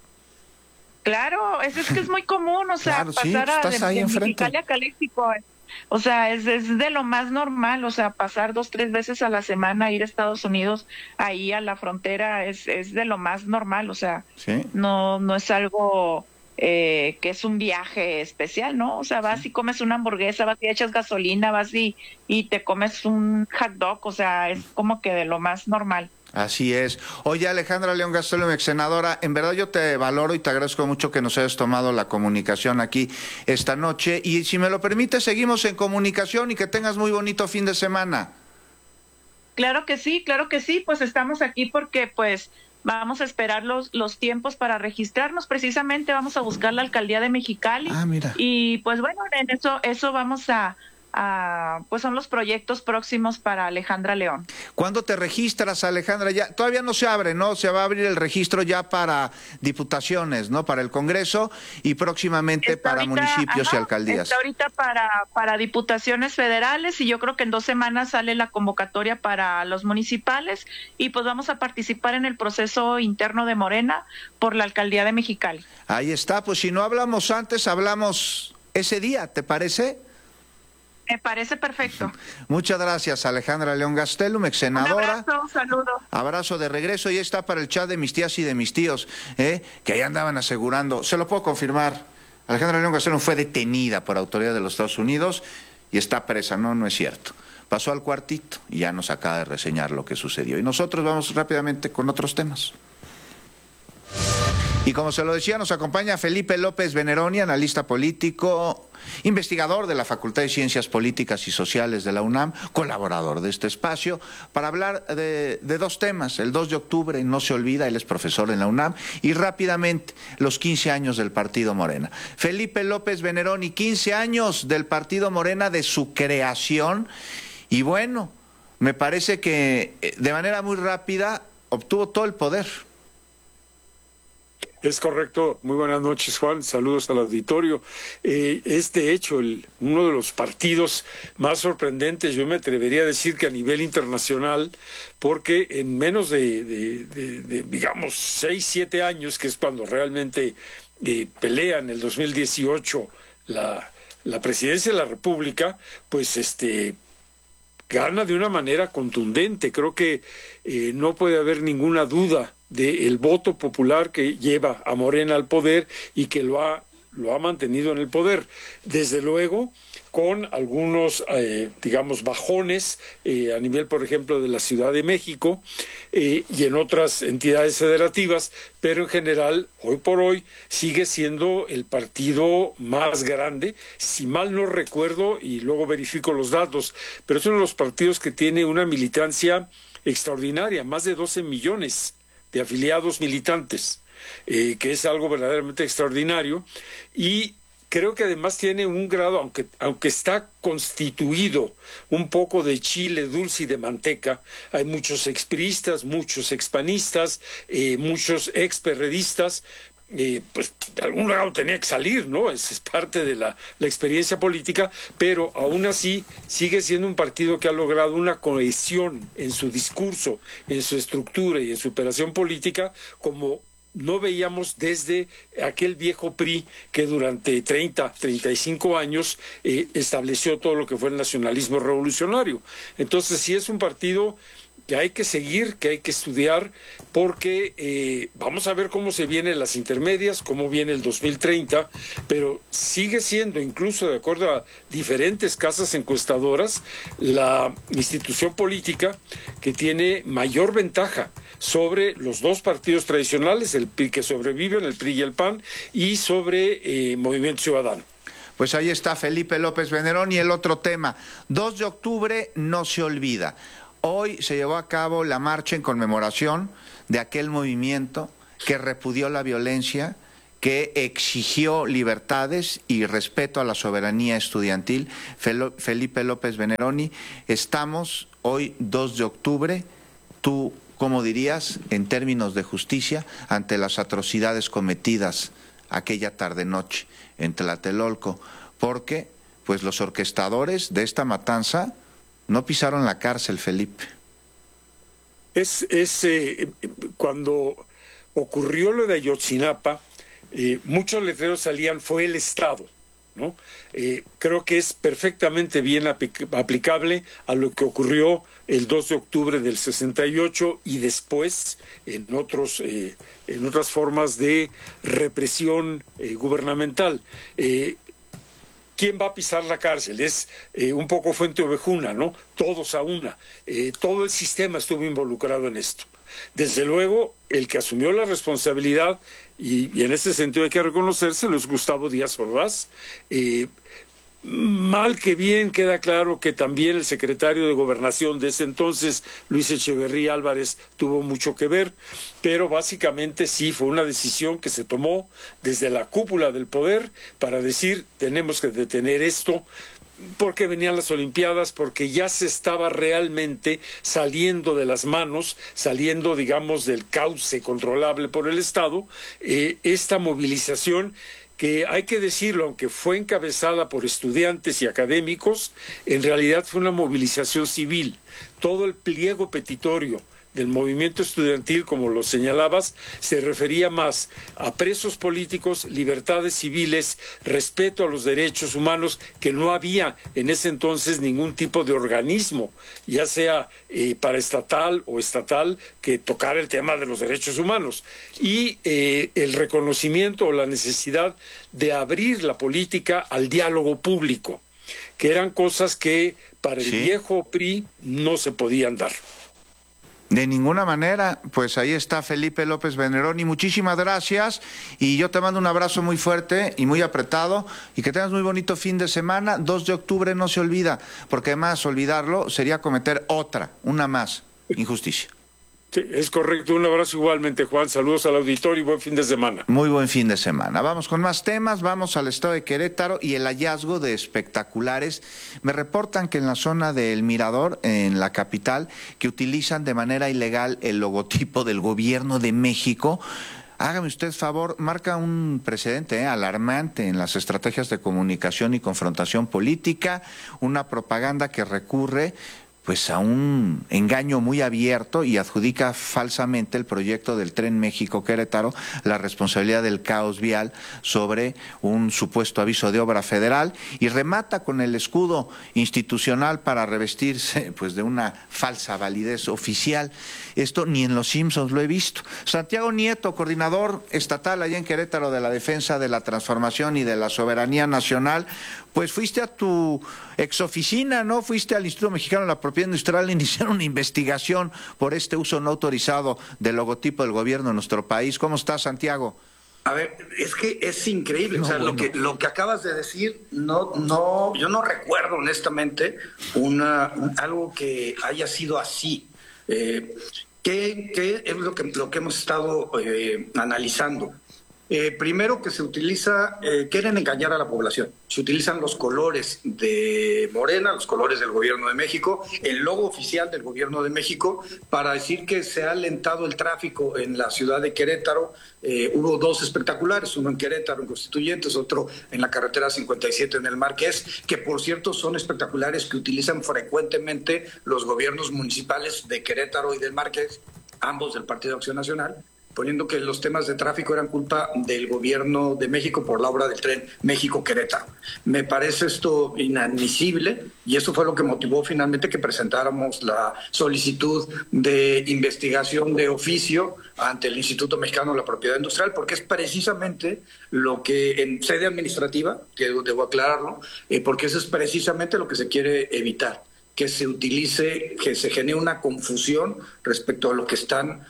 Claro, es que es muy común, o sea, claro, pasar de Mexicali a Caléxico. O sea, es de lo más normal, o sea, pasar 2-3 veces a la semana, ir a Estados Unidos, ahí a la frontera, es de lo más normal, o sea, no es algo que es un viaje especial, ¿no? O sea, vas y comes una hamburguesa, vas y echas gasolina, vas y te comes un hot dog, o sea, es como que de lo más normal. Así es. Oye, Alejandra León Gastelum, ex senadora, en verdad yo te valoro y te agradezco mucho que nos hayas tomado la comunicación aquí esta noche, y si me lo permite seguimos en comunicación y que tengas muy bonito fin de semana. Claro que sí, pues estamos aquí porque pues vamos a esperar los tiempos para registrarnos. Precisamente vamos a buscar la alcaldía de Mexicali. Mira. Y pues bueno, en eso vamos pues son los proyectos próximos para Alejandra León. ¿Cuándo te registras, Alejandra? Ya todavía no se abre, ¿no? Se va a abrir el registro ya para diputaciones, ¿no? Para el Congreso y próximamente para municipios y alcaldías. Está ahorita para diputaciones federales, y yo creo que en 2 semanas sale la convocatoria para los municipales, y pues vamos a participar en el proceso interno de Morena por la alcaldía de Mexicali. Ahí está, pues si no hablamos antes, hablamos ese día, ¿te parece? Me parece perfecto. Muchas gracias, Alejandra León Gastelum, ex senadora. Un abrazo, saludo. Abrazo de regreso, y está para el chat de mis tías y de mis tíos, que ahí andaban asegurando. Se lo puedo confirmar. Alejandra León Gastelum fue detenida por autoridades de los Estados Unidos y está presa. No es cierto. Pasó al cuartito y ya nos acaba de reseñar lo que sucedió. Y nosotros vamos rápidamente con otros temas. Y como se lo decía, nos acompaña Felipe López Veneroni, analista político, investigador de la Facultad de Ciencias Políticas y Sociales de la UNAM, colaborador de este espacio, para hablar de 2 temas. El 2 de octubre, no se olvida, él es profesor en la UNAM, y rápidamente los 15 años del Partido Morena. Felipe López Veneroni, 15 años del Partido Morena, de su creación, y bueno, me parece que de manera muy rápida obtuvo todo el poder. Es correcto. Muy buenas noches, Juan. Saludos al auditorio. Este hecho, uno de los partidos más sorprendentes, yo me atrevería a decir que a nivel internacional, porque en menos de digamos, 6-7 años, que es cuando realmente pelean el 2018 la presidencia de la República, pues gana de una manera contundente. Creo que no puede haber ninguna duda del voto popular que lleva a Morena al poder y que lo ha mantenido en el poder. Desde luego, con algunos, digamos, bajones a nivel, por ejemplo, de la Ciudad de México y en otras entidades federativas, pero en general, hoy por hoy, sigue siendo el partido más grande, si mal no recuerdo, y luego verifico los datos, pero es uno de los partidos que tiene una militancia extraordinaria, más de 12 millones de afiliados militantes, que es algo verdaderamente extraordinario, y creo que además tiene un grado, aunque está constituido un poco de chile dulce y de manteca, hay muchos expriistas, muchos expanistas, muchos experredistas, pues de algún lado tenía que salir, ¿no? Es parte de la experiencia política, pero aún así sigue siendo un partido que ha logrado una cohesión en su discurso, en su estructura y en su operación política, como no veíamos desde aquel viejo PRI que durante 35 años estableció todo lo que fue el nacionalismo revolucionario. Entonces sí es un partido que hay que seguir, que hay que estudiar, porque vamos a ver cómo se vienen las intermedias, cómo viene el 2030, pero sigue siendo, incluso de acuerdo a diferentes casas encuestadoras, la institución política que tiene mayor ventaja sobre los dos partidos tradicionales, el PRI que sobreviven, el PRI y el PAN, y sobre Movimiento Ciudadano. Pues ahí está Felipe López Venerón. Y el otro tema, 2 de octubre no se olvida. Hoy se llevó a cabo la marcha en conmemoración de aquel movimiento que repudió la violencia, que exigió libertades y respeto a la soberanía estudiantil. Felipe López Veneroni, estamos hoy 2 de octubre, tú, ¿cómo dirías en términos de justicia ante las atrocidades cometidas aquella tarde-noche en Tlatelolco? Porque pues los orquestadores de esta matanza no pisaron la cárcel, Felipe. Cuando ocurrió lo de Ayotzinapa, muchos letreros salían, fue el Estado, ¿no? Creo que es perfectamente bien aplicable a lo que ocurrió el 2 de octubre del 68 y después en otras formas de represión gubernamental. ¿Quién va a pisar la cárcel? Es un poco fuente ovejuna, ¿no? Todos a una. Todo el sistema estuvo involucrado en esto. Desde luego, el que asumió la responsabilidad, y en ese sentido hay que reconocérselo, es Gustavo Díaz Ordaz. Mal que bien queda claro que también el secretario de Gobernación de ese entonces, Luis Echeverría Álvarez, tuvo mucho que ver, pero básicamente sí fue una decisión que se tomó desde la cúpula del poder para decir tenemos que detener esto, porque venían las Olimpiadas, porque ya se estaba realmente saliendo de las manos, saliendo, digamos, del cauce controlable por el Estado, esta movilización que hay que decirlo, aunque fue encabezada por estudiantes y académicos, en realidad fue una movilización civil. Todo el pliego petitorio del movimiento estudiantil, como lo señalabas, se refería más a presos políticos, libertades civiles, respeto a los derechos humanos, que no había en ese entonces ningún tipo de organismo, ya sea paraestatal o estatal, que tocara el tema de los derechos humanos. Y el reconocimiento o la necesidad de abrir la política al diálogo público, que eran cosas que para el viejo PRI no se podían dar. De ninguna manera. Pues ahí está Felipe López Veneroni, muchísimas gracias y yo te mando un abrazo muy fuerte y muy apretado y que tengas muy bonito fin de semana. 2 de octubre no se olvida, porque además olvidarlo sería cometer una más injusticia. Sí, es correcto. Un abrazo igualmente, Juan. Saludos al auditorio y buen fin de semana. Muy buen fin de semana. Vamos con más temas. Vamos al estado de Querétaro y el hallazgo de espectaculares. Me reportan que en la zona del Mirador, en la capital, que utilizan de manera ilegal el logotipo del gobierno de México. Hágame usted favor, marca un precedente alarmante en las estrategias de comunicación y confrontación política, una propaganda que recurre pues a un engaño muy abierto y adjudica falsamente el proyecto del Tren México-Querétaro la responsabilidad del caos vial sobre un supuesto aviso de obra federal y remata con el escudo institucional para revestirse pues de una falsa validez oficial. Esto ni en Los Simpsons lo he visto. Santiago Nieto, coordinador estatal allá en Querétaro de la Defensa de la Transformación y de la Soberanía Nacional, pues fuiste a tu exoficina, ¿no? Fuiste al Instituto Mexicano de la Propiedad Industrial a iniciar una investigación por este uso no autorizado del logotipo del gobierno de nuestro país. ¿Cómo estás, Santiago? A ver, es que es increíble, lo que acabas de decir, yo no recuerdo honestamente algo que haya sido así. ¿Qué es lo que hemos estado analizando? Primero que se utiliza, quieren engañar a la población. Se utilizan los colores de Morena, los colores del gobierno de México, el logo oficial del gobierno de México, para decir que se ha alentado el tráfico en la ciudad de Querétaro. Hubo 2 espectaculares, uno en Querétaro, en Constituyentes, otro en la carretera 57 en el Marqués, que por cierto son espectaculares que utilizan frecuentemente los gobiernos municipales de Querétaro y del Marqués, ambos del Partido Acción Nacional, poniendo que los temas de tráfico eran culpa del gobierno de México por la obra del tren México-Querétaro. Me parece esto inadmisible y eso fue lo que motivó finalmente que presentáramos la solicitud de investigación de oficio ante el Instituto Mexicano de la Propiedad Industrial, porque es precisamente lo que en sede administrativa, que debo aclararlo, porque eso es precisamente lo que se quiere evitar, que se utilice, que se genere una confusión respecto a lo que están...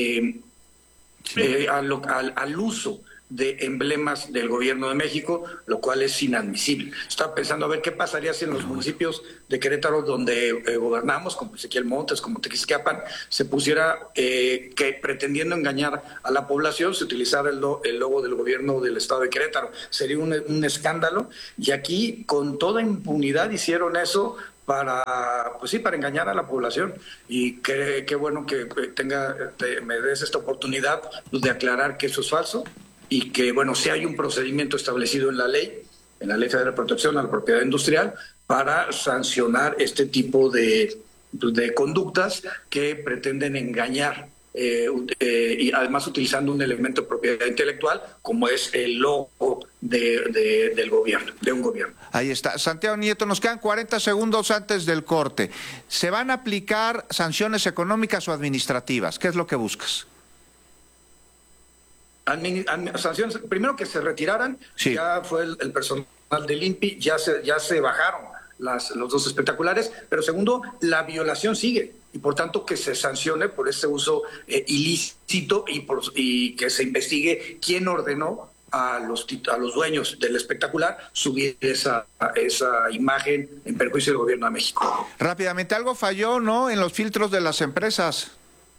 al uso de emblemas del gobierno de México, lo cual es inadmisible. Estaba pensando a ver qué pasaría si en los municipios de Querétaro donde gobernamos, como Ezequiel Montes, como Tequisquiapan, se pusiera que pretendiendo engañar a la población se utilizara el logo del gobierno del estado de Querétaro. Sería un escándalo, y aquí con toda impunidad hicieron eso para engañar a la población. Y qué bueno que me des esta oportunidad de aclarar que eso es falso y que, bueno, sí hay un procedimiento establecido en la Ley Federal de Protección a la Propiedad Industrial para sancionar este tipo de conductas que pretenden engañar y además utilizando un elemento de propiedad intelectual como es el logo del gobierno, de un gobierno. Ahí está. Santiago Nieto, nos quedan 40 segundos antes del corte. ¿Se van a aplicar sanciones económicas o administrativas? ¿Qué es lo que buscas? Sanciones, primero que se retiraran, sí. Ya fue el personal del INPI, ya se bajaron los 2 espectaculares, pero segundo, la violación sigue y por tanto que se sancione por ese uso ilícito y que se investigue quién ordenó a los dueños del espectacular subir esa imagen en perjuicio del gobierno de México. Rápidamente, algo falló, ¿no?, en los filtros de las empresas.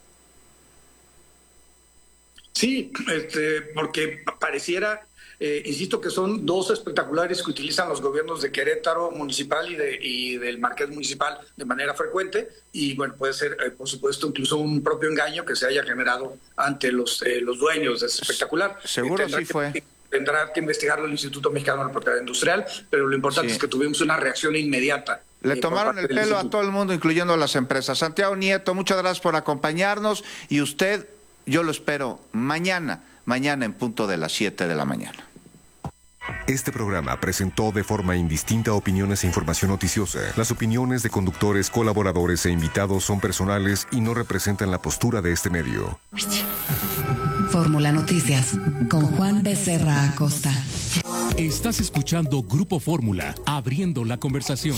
Sí, porque pareciera, insisto que son 2 espectaculares que utilizan los gobiernos de Querétaro municipal y del Marqués municipal de manera frecuente, y bueno, puede ser, por supuesto, incluso un propio engaño que se haya generado ante los dueños de ese espectacular. Seguro sí fue. Tendrá que investigarlo el Instituto Mexicano de la Propiedad Industrial, pero lo importante es que tuvimos una reacción inmediata. Le tomaron el pelo a todo el mundo, incluyendo a las empresas. Santiago Nieto, muchas gracias por acompañarnos, y usted, yo lo espero mañana en punto de las 7 de la mañana. Este programa presentó de forma indistinta opiniones e información noticiosa. Las opiniones de conductores, colaboradores e invitados son personales y no representan la postura de este medio. Fórmula Noticias con Juan Becerra Acosta. Estás escuchando Grupo Fórmula, abriendo la conversación.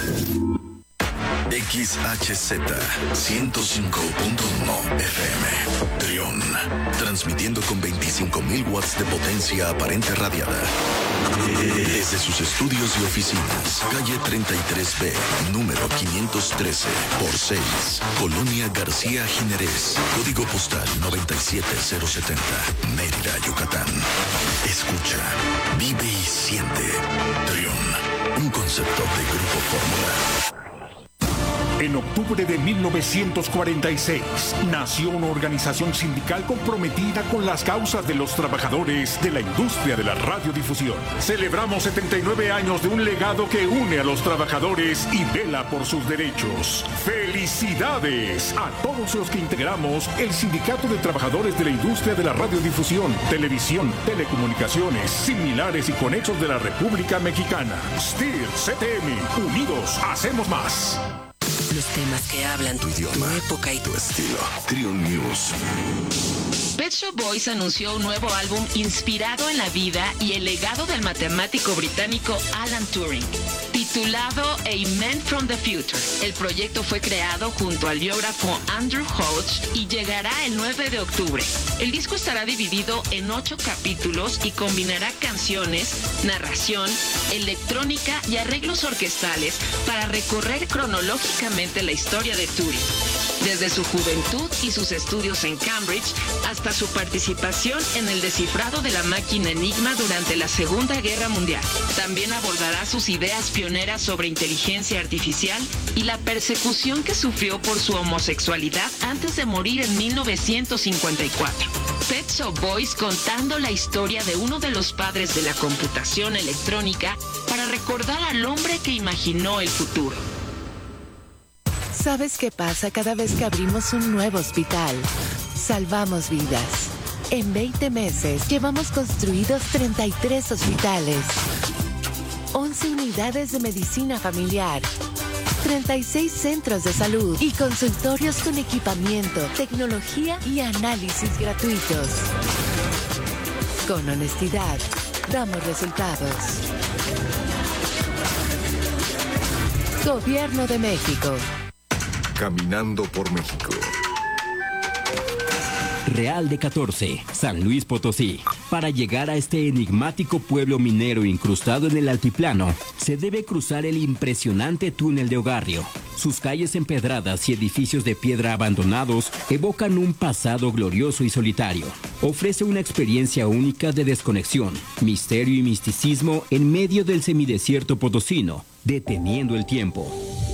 XHZ 105.1 FM Trión, transmitiendo con 25.000 watts de potencia aparente radiada desde sus estudios y oficinas, calle 33B, número 513 por 6, Colonia García Jiménez, código postal 97070, Mérida, Yucatán. Escucha, vive y siente. Trión, un concepto de Grupo Fórmula. En octubre de 1946 nació una organización sindical comprometida con las causas de los trabajadores de la industria de la radiodifusión. Celebramos 79 años de un legado que une a los trabajadores y vela por sus derechos. ¡Felicidades a todos los que integramos el Sindicato de Trabajadores de la Industria de la Radiodifusión, Televisión, Telecomunicaciones, Similares y Conexos de la República Mexicana! STIR, CTM, unidos hacemos más. Los temas que hablan tu idioma, tu época y tu estilo. Trión News. Pet Shop Boys anunció un nuevo álbum inspirado en la vida y el legado del matemático británico Alan Turing, titulado A Man from the Future. El proyecto fue creado junto al biógrafo Andrew Hodge y llegará el 9 de octubre. El disco estará dividido en 8 capítulos y combinará canciones, narración, electrónica y arreglos orquestales para recorrer cronológicamente la historia de Turing. desde su juventud y sus estudios en Cambridge hasta su participación en el descifrado de la máquina Enigma durante la Segunda Guerra Mundial. También abordará sus ideas pioneras sobre inteligencia artificial y la persecución que sufrió por su homosexualidad antes de morir en 1954. Pet Shop Boys contando la historia de uno de los padres de la computación electrónica para recordar al hombre que imaginó el futuro. ¿Sabes qué pasa cada vez que abrimos un nuevo hospital? Salvamos vidas. En 20 meses llevamos construidos 33 hospitales, 11 unidades de medicina familiar, 36 centros de salud y consultorios con equipamiento, tecnología y análisis gratuitos. Con honestidad, damos resultados. Gobierno de México. Caminando por México. Real de 14, San Luis Potosí. Para llegar a este enigmático pueblo minero incrustado en el altiplano, se debe cruzar el impresionante túnel de Ogarrio. Sus calles empedradas y edificios de piedra abandonados evocan un pasado glorioso y solitario. Ofrece una experiencia única de desconexión, misterio y misticismo en medio del semidesierto potosino, deteniendo el tiempo.